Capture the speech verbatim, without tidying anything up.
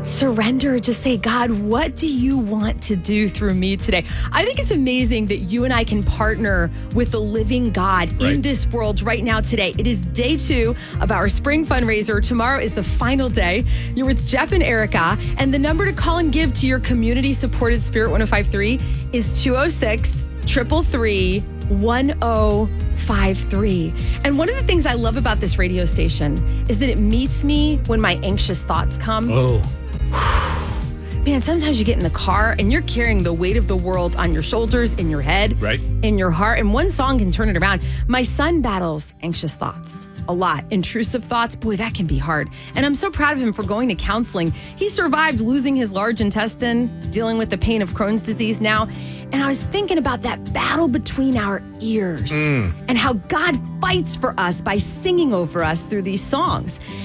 surrender. Just say, God, what do you want to do through me today? I think it's amazing that you and I can partner with the living God Right. in this world right now today. It is day two of our spring fundraiser. Tomorrow is the final day. You're with Jeff and Erica, and the number to call and give to your community-supported Spirit one oh five point three is two oh six, three three three, one oh five three. And one of the things I love about this radio station is that it meets me when my anxious thoughts come. Oh, Man, sometimes you get in the car and you're carrying the weight of the world on your shoulders, in your head, Right. in your heart, and one song can turn it around. My son battles anxious thoughts a lot. Intrusive thoughts, boy, that can be hard. And I'm so proud of him for going to counseling. He survived losing his large intestine, dealing with the pain of Crohn's disease now. And I was thinking about that battle between our ears and how God fights for us by singing over us through these songs.